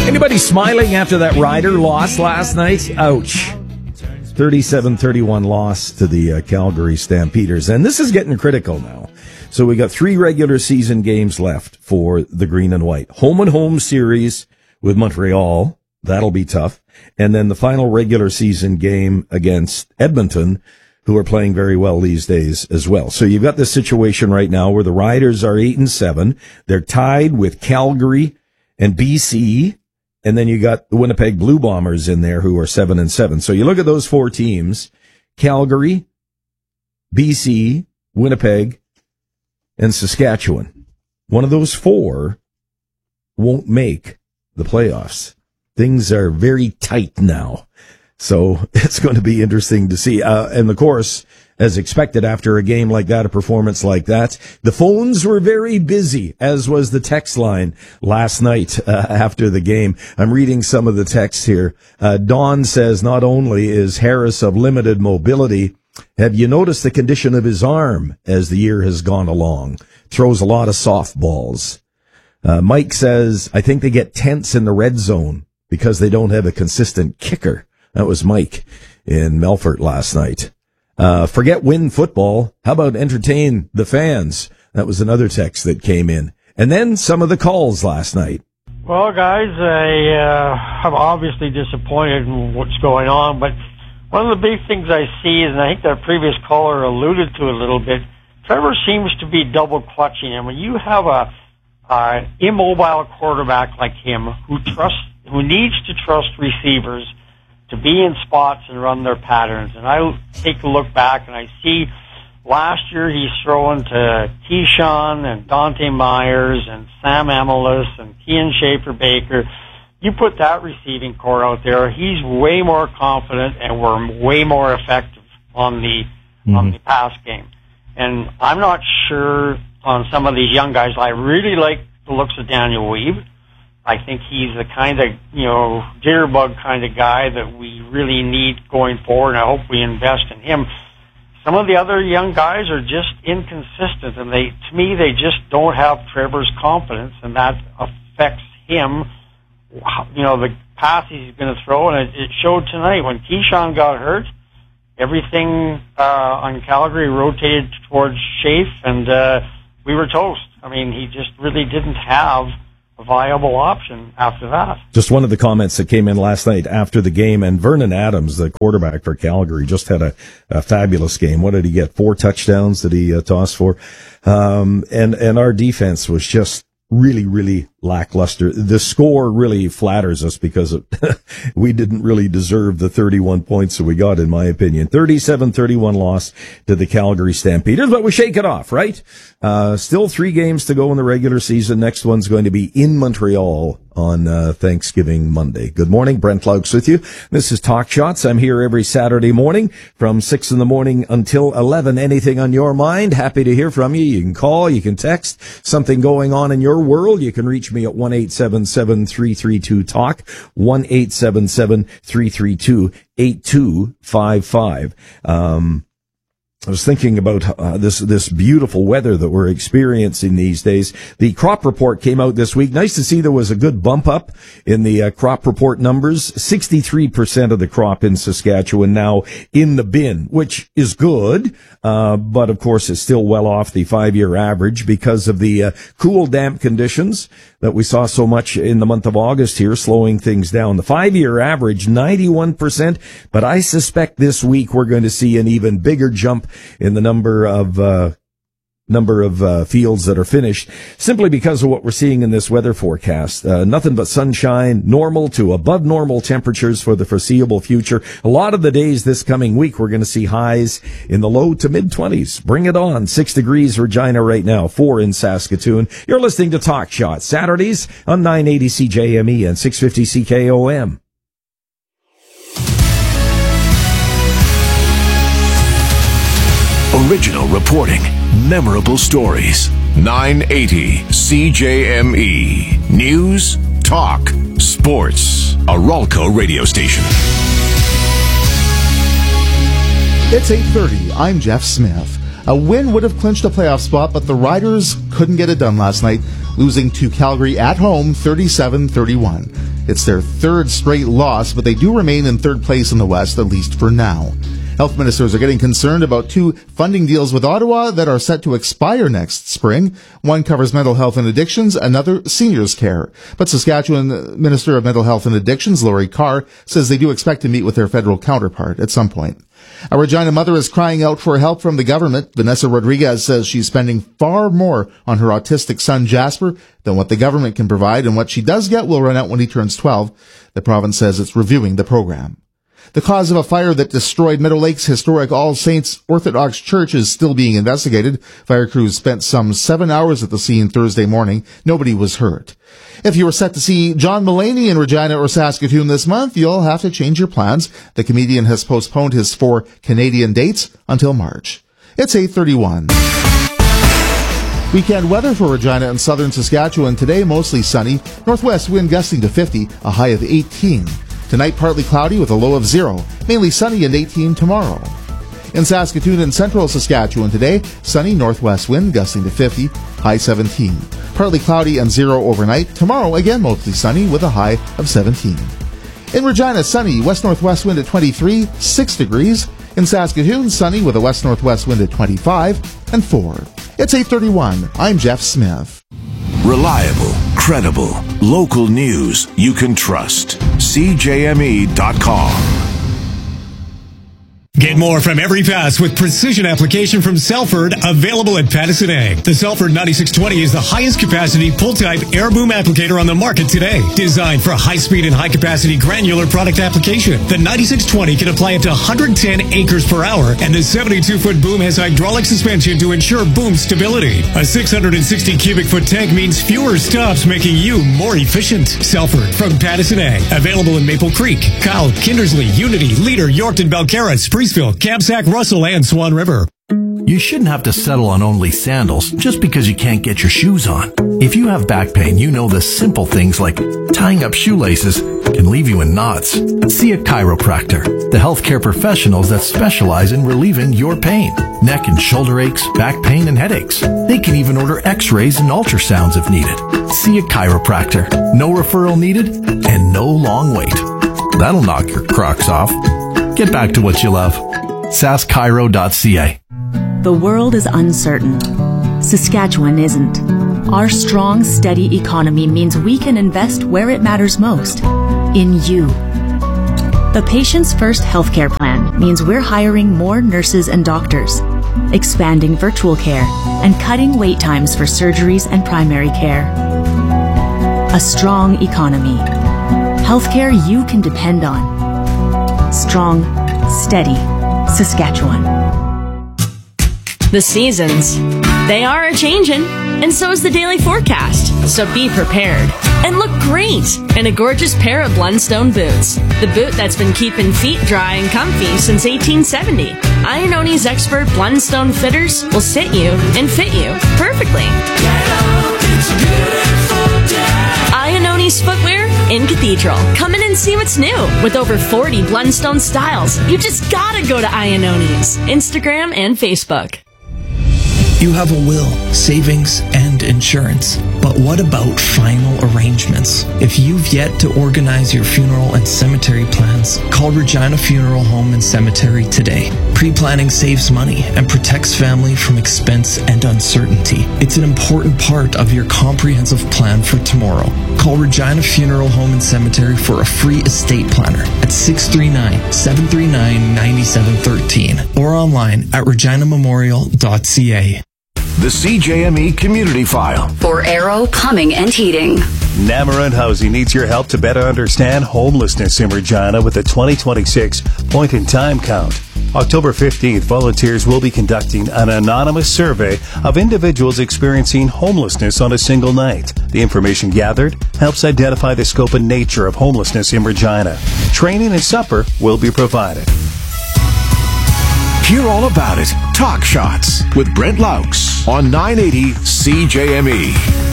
Anybody smiling after that Rider loss last night? Ouch. 37-31 loss to the Calgary Stampeders. And this is getting critical now. So we got 3 regular season games left for the Green and White. Home and home series with Montreal. That'll be tough. And then the final regular season game against Edmonton, who are playing very well these days as well. So you've got this situation right now where the Riders are 8-7. They're tied with Calgary and BC. And then you got the Winnipeg Blue Bombers in there who are 7-7. So you look at those 4 teams, Calgary, BC, Winnipeg, and Saskatchewan. One of those 4 won't make the playoffs. Things are very tight now. So it's going to be interesting to see. And of course, as expected after a game like that, a performance like that, the phones were very busy, as was the text line last night after the game. I'm reading some of the texts here. Don says, not only is Harris of limited mobility, have you noticed the condition of his arm as the year has gone along? Throws a lot of softballs. Mike says, I think they get tense in the red zone because they don't have a consistent kicker. That was Mike in Melfort last night. Forget win football. How about entertain the fans? That was another text that came in. And then some of the calls last night. Well, guys, I'm obviously disappointed in what's going on, but one of the big things I see is, and I think that previous caller alluded to a little bit, Trevor seems to be double clutching. And when you have a immobile quarterback like him who needs to trust receivers to be in spots and run their patterns. And I take a look back and I see last year he's throwing to Keyshawn and Dante Myers and Sam Amelis and Kian Schaefer-Baker. You put that receiving core out there, he's way more confident and we're way more effective on the pass game. And I'm not sure on some of these young guys. I really like the looks of Daniel Weave. I think he's the kind of, jitterbug kind of guy that we really need going forward, and I hope we invest in him. Some of the other young guys are just inconsistent, and to me, they just don't have Trevor's confidence, and that affects him, the pass he's going to throw, and it showed tonight. When Keyshawn got hurt, everything on Calgary rotated towards Schaefer, and we were toast. I mean, he just really didn't have a viable option after that. Just one of the comments that came in last night after the game, and Vernon Adams, the quarterback for Calgary, just had a fabulous game. What did he get? 4 touchdowns that he tossed for. And our defense was just really, really lackluster. The score really flatters us because we didn't really deserve the 31 points that we got, in my opinion. 37-31 loss to the Calgary Stampeders, but we shake it off, right? Still 3 games to go in the regular season. Next one's going to be in Montreal on Thanksgiving Monday. Good morning, Brent Laux with you. This is Talk Shots. I'm here every Saturday morning from 6 in the morning until 11. Anything on your mind? Happy to hear from you. You can call, you can text. Something going on in your world, you can reach me at 1-877-332-TALK, 1-877-332-8255. I was thinking about this beautiful weather that we're experiencing these days. The crop report came out this week. Nice to see there was a good bump up in the crop report numbers. 63% of the crop in Saskatchewan now in the bin, which is good, but of course it's still well off the 5-year average because of the cool, damp conditions that we saw so much in the month of August here, slowing things down. The 5-year average, 91%, but I suspect this week we're going to see an even bigger jump in the number of fields that are finished, simply because of what we're seeing in this weather forecast. Nothing but sunshine, normal to above normal temperatures for the foreseeable future. A lot of the days this coming week, we're going to see highs in the low to mid-20s. Bring it on. 6 degrees Regina right now, 4 in Saskatoon. You're listening to Talk Shots, Saturdays on 980 CJME and 650 CKOM. Original reporting, memorable stories. 980 CJME. News, talk, sports. A Ralco radio station. It's 8:30. I'm Jeff Smith. A win would have clinched a playoff spot, but the Riders couldn't get it done last night, losing to Calgary at home 37-31. It's their third straight loss, but they do remain in third place in the West, at least for now. Health ministers are getting concerned about two funding deals with Ottawa that are set to expire next spring. One covers mental health and addictions, another seniors care. But Saskatchewan Minister of Mental Health and Addictions, Laurie Carr, says they do expect to meet with their federal counterpart at some point. A Regina mother is crying out for help from the government. Vanessa Rodriguez says she's spending far more on her autistic son Jasper than what the government can provide, and what she does get will run out when he turns 12. The province says it's reviewing the program. The cause of a fire that destroyed Meadow Lake's historic All Saints Orthodox Church is still being investigated. Fire crews spent some 7 hours at the scene Thursday morning. Nobody was hurt. If you were set to see John Mulaney in Regina or Saskatoon this month, you'll have to change your plans. The comedian has postponed his 4 Canadian dates until March. It's 8:31. Weekend weather for Regina and southern Saskatchewan today, mostly sunny. Northwest wind gusting to 50, a high of 18. Tonight, partly cloudy with a low of 0. Mainly sunny and 18 tomorrow. In Saskatoon and central Saskatchewan today, sunny northwest wind gusting to 50, high 17. Partly cloudy and 0 overnight. Tomorrow, again mostly sunny with a high of 17. In Regina, sunny, west-northwest wind at 23, 6 degrees. In Saskatoon, sunny with a west-northwest wind at 25 and 4. It's 8:31. I'm Jeff Smith. Reliable, credible, local news you can trust. CJME.com. Get more from every pass with precision application from Selford, available at Pattison Ag. The Selford 9620 is the highest capacity pull-type air boom applicator on the market today. Designed for high-speed and high-capacity granular product application, the 9620 can apply up to 110 acres per hour, and the 72-foot boom has hydraulic suspension to ensure boom stability. A 660 cubic foot tank means fewer stops, making you more efficient. Selford from Pattison Ag. Available in Maple Creek, Kyle, Kindersley, Unity, Leader, Yorkton, Belcarra, Spreeceville, Kamsack, Russell, and Swan River. You shouldn't have to settle on only sandals just because you can't get your shoes on. If you have back pain, you know the simple things like tying up shoelaces can leave you in knots. See a chiropractor, the healthcare professionals that specialize in relieving your pain. Neck and shoulder aches, back pain, and headaches. They can even order x-rays and ultrasounds if needed. See a chiropractor. No referral needed and no long wait. That'll knock your Crocs off. Get back to what you love. saskchiro.ca. The world is uncertain. Saskatchewan isn't. Our strong, steady economy means we can invest where it matters most, in you. The Patients First healthcare plan means we're hiring more nurses and doctors, expanding virtual care, and cutting wait times for surgeries and primary care. A strong economy. Healthcare you can depend on. Strong, steady Saskatchewan. The seasons, they are a-changin', and so is the daily forecast. So be prepared and look great in a gorgeous pair of Blundstone boots. The boot that's been keeping feet dry and comfy since 1870. Iannoni's expert Blundstone fitters will sit you and fit you perfectly. Iannoni's footwear in Cathedral. Come in and see what's new. With over 40 Blundstone styles, you just gotta go to Iannoni's Instagram and Facebook. You have a will, savings, and insurance. But what about final arrangements? If you've yet to organize your funeral and cemetery plans, call Regina Funeral Home and Cemetery today. Pre-planning saves money and protects family from expense and uncertainty. It's an important part of your comprehensive plan for tomorrow. Call Regina Funeral Home and Cemetery for a free estate planner at 639-739-9713 or online at reginamemorial.ca. The CJME Community File. For Arrow Plumbing and Heating. Namarun Housing needs your help to better understand homelessness in Regina with a 2026 point-in-time count. October 15th, volunteers will be conducting an anonymous survey of individuals experiencing homelessness on a single night. The information gathered helps identify the scope and nature of homelessness in Regina. Training and supper will be provided. Hear all about it. Talk Shots with Brent Laux on 980 CJME.